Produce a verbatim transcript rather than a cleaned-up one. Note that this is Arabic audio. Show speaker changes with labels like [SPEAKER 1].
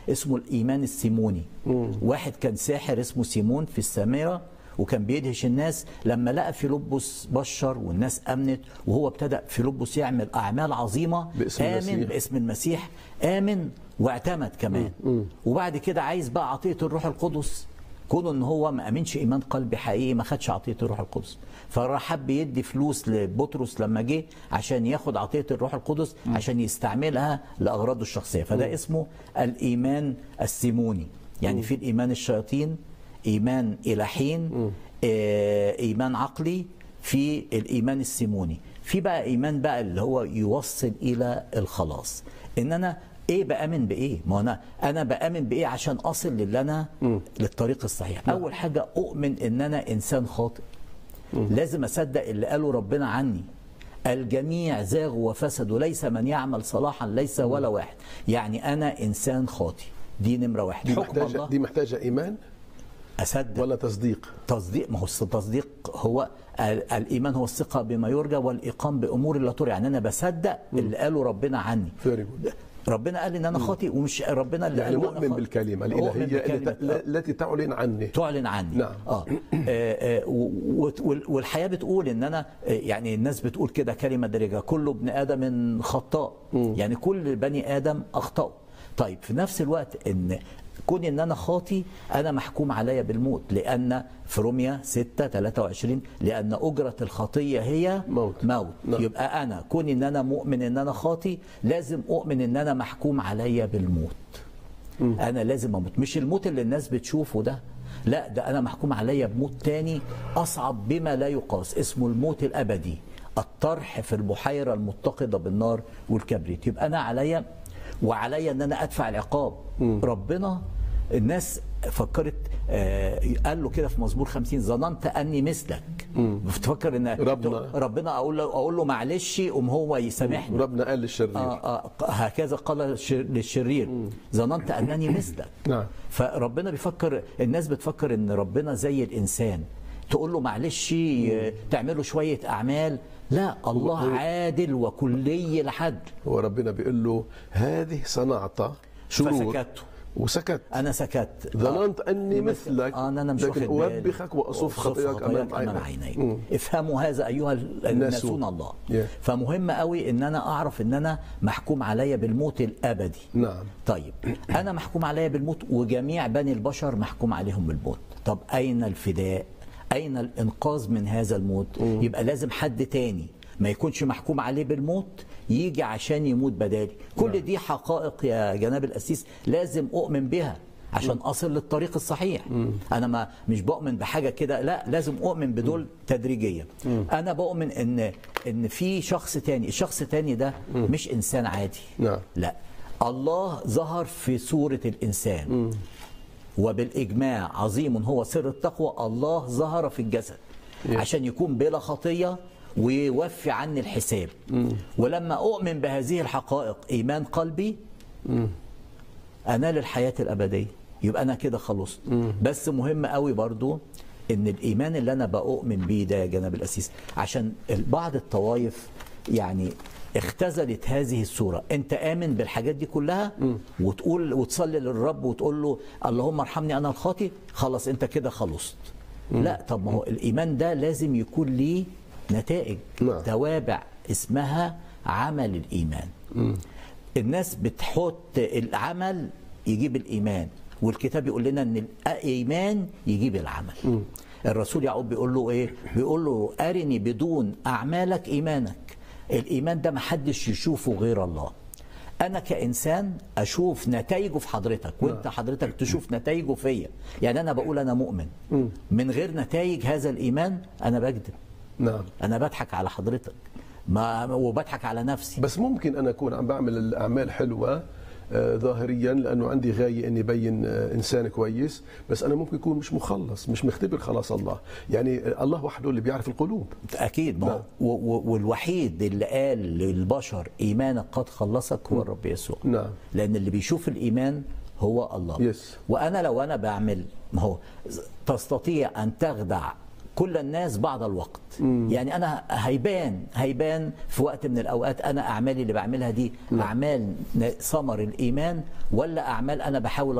[SPEAKER 1] اسمه الايمان السيموني.
[SPEAKER 2] مم.
[SPEAKER 1] واحد كان ساحر اسمه سيمون في السامره، وكان بيدهش الناس لما لقى فيلبس بشر والناس امنت، وهو ابتدأ فيلبس يعمل اعمال عظيمه
[SPEAKER 2] باسم
[SPEAKER 1] امن
[SPEAKER 2] المسيح.
[SPEAKER 1] باسم المسيح، امن واعتمد كمان.
[SPEAKER 2] مم.
[SPEAKER 1] وبعد كده عايز بقى عطيه الروح القدس، كونه ان هو ما امنش ايمان قلبي حقيقي، ما خدش عطيه الروح القدس، فراح حب يدي فلوس لبطرس لما جه عشان ياخد عطيه الروح القدس عشان يستعملها لاغراضه الشخصيه. فده اسمه الايمان السيموني. يعني في الايمان الشياطين، ايمان الى حين، آه، ايمان عقلي، في الايمان السيموني. في بقى ايمان بقى اللي هو يوصل الى الخلاص. ان انا ايه بامن بايه؟ ما انا انا بامن بايه عشان اصل للي انا للطريق الصحيح. اول حاجه اؤمن ان انا انسان خاطئ. لازم اصدق اللي قاله ربنا عني، الجميع زاغوا وفسدوا ليس من يعمل صلاحا ليس ولا واحد. يعني انا انسان خاطئ، دي نمره واحد.
[SPEAKER 2] دي
[SPEAKER 1] حكم
[SPEAKER 2] محتاجه
[SPEAKER 1] الله
[SPEAKER 2] دي محتاجه ايمان
[SPEAKER 1] اصدق
[SPEAKER 2] ولا تصديق؟
[SPEAKER 1] تصديق. ما هو التصديق هو ال- الايمان هو الثقه بما يرجى والايقان بامور لا ترى. يعني انا بصدق اللي قاله ربنا عني.
[SPEAKER 2] فيري جود.
[SPEAKER 1] ربنا قال ان انا خاطئ، ومش ربنا اللي
[SPEAKER 2] يعني
[SPEAKER 1] قال إن أنا
[SPEAKER 2] مؤمن
[SPEAKER 1] خاطئ.
[SPEAKER 2] بالكلمه
[SPEAKER 1] مؤمن
[SPEAKER 2] الالهيه
[SPEAKER 1] بالكلمة.
[SPEAKER 2] التي- التي تعلن عني.
[SPEAKER 1] تعلن عني.
[SPEAKER 2] نعم.
[SPEAKER 1] اه, آه, آه و- و- والحياه بتقول ان انا، آه، يعني الناس بتقول كده كلمه دارجه، كل ابن ادم خطاء. يعني كل بني ادم اخطاوا. طيب في نفس الوقت ان كون ان انا خاطي، انا محكوم عليا بالموت، لان في روميا ستة ثلاثة وعشرين لان اجره الخطيه هي
[SPEAKER 2] موت.
[SPEAKER 1] موت.
[SPEAKER 2] نعم.
[SPEAKER 1] يبقى انا كون ان انا مؤمن ان انا خاطي، لازم اؤمن ان انا محكوم عليا بالموت. انا لازم اموت، مش الموت اللي الناس بتشوفه ده، لا، ده انا محكوم عليا بموت تاني اصعب بما لا يقاس، اسمه الموت الابدي، الطرح في البحيره المتقده بالنار والكبريت. يبقى انا عليا وعليا ان انا ادفع العقاب. ربنا، الناس فكرت، آه قال له كده في مزمور خمسين، ظننت اني مثلك. بتفكر ان
[SPEAKER 2] ربنا
[SPEAKER 1] ربنا اقول له اقول له معلش قوم هو يسامحني.
[SPEAKER 2] ربنا قال للشرير.
[SPEAKER 1] آه آه هكذا قال للشرير، ظننت انني مثلك.
[SPEAKER 2] نعم.
[SPEAKER 1] فربنا بيفكر، الناس بتفكر ان ربنا زي الانسان، تقول له معلش تعمله شويه اعمال. لا، الله عادل وكلي العدل.
[SPEAKER 2] هو ربنا بيقول له هذه صنعت شرور
[SPEAKER 1] فسكت،
[SPEAKER 2] وسكت.
[SPEAKER 1] انا سكت.
[SPEAKER 2] ظننت اني مثلك،
[SPEAKER 1] آه انا مش
[SPEAKER 2] لكن
[SPEAKER 1] واخد بالي.
[SPEAKER 2] اوبخك واصف خطاياك امام
[SPEAKER 1] امام
[SPEAKER 2] عينيك.
[SPEAKER 1] عينيك. افهموا هذا ايها الناسون الله.
[SPEAKER 2] Yeah.
[SPEAKER 1] فمهم قوي ان انا اعرف ان انا محكوم عليا بالموت الابدي.
[SPEAKER 2] نعم.
[SPEAKER 1] طيب انا محكوم عليا بالموت، وجميع بني البشر محكوم عليهم بالموت. طب اين الفداء؟ اين الانقاذ من هذا الموت؟ م. يبقى لازم حد تاني ما يكونش محكوم عليه بالموت يجي عشان يموت بدالي. كل دي حقائق يا جناب القسيس لازم اؤمن بها عشان اصل للطريق الصحيح. انا ما مش بؤمن بحاجه كده، لا، لازم اؤمن بدول تدريجيا. انا بؤمن ان ان في شخص تاني، الشخص التاني ده مش انسان عادي.
[SPEAKER 2] نعم.
[SPEAKER 1] لا، الله ظهر في صوره الانسان، وبالاجماع عظيم هو سر التقوى، الله ظهر في الجسد عشان يكون بلا خطيه ويوفي عني الحساب. ولما أؤمن بهذه الحقائق إيمان قلبي، أنال الحياة الأبدية. يبقى أنا كده خلصت. بس مهم قوي برضو إن الإيمان اللي أنا بأؤمن بيه ده يا جناب القسيس، عشان بعض الطوائف يعني اختزلت هذه الصورة، أنت آمن بالحاجات دي كلها وتقول وتصلي للرب وتقول له اللهم ارحمني أنا الخاطئ، خلاص أنت كده خلصت. لا، طب ما هو الإيمان ده لازم يكون ليه نتائج.
[SPEAKER 2] نعم.
[SPEAKER 1] توابع اسمها عمل الإيمان. م. الناس بتحط العمل يجيب الإيمان، والكتاب يقول لنا أن الإيمان يجيب العمل. م. الرسول يعقوب بيقول له إيه؟ بيقول له أرني بدون أعمالك إيمانك. الإيمان ده محدش يشوفه غير الله. أنا كإنسان أشوف نتائجه في حضرتك، وأنت حضرتك تشوف نتائجه فيا. يعني أنا بقول أنا مؤمن، م. من غير نتائج هذا الإيمان أنا بكذب.
[SPEAKER 2] نعم.
[SPEAKER 1] أنا بضحك على حضرتك ما وبضحك على نفسي.
[SPEAKER 2] بس ممكن أنا أكون عم بعمل الأعمال حلوة آه ظاهريا لأنه عندي غاية إني بين آه إنسان كويس، بس أنا ممكن يكون مش مخلص، مش مختبر خلاص الله. يعني آه الله وحده اللي بيعرف القلوب.
[SPEAKER 1] أكيد. ما
[SPEAKER 2] نعم.
[SPEAKER 1] والوحيد اللي قال للبشر إيمانك قد خلصك هو الرب يسوع.
[SPEAKER 2] نعم.
[SPEAKER 1] لأن اللي بيشوف الإيمان هو الله.
[SPEAKER 2] يس.
[SPEAKER 1] وأنا لو أنا بعمل، ما هو تستطيع أن تخدع كل الناس بعض الوقت. يعني انا هيبان هيبان في وقت من الاوقات انا اعمالي اللي بعملها دي اعمال ثمر الايمان ولا اعمال انا بحاول